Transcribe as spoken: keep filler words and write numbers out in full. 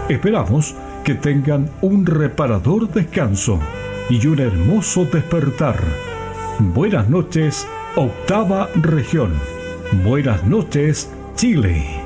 Esperamos que tengan un reparador descanso y un hermoso despertar. Buenas noches, Octava Región. Buenas noches, Chile.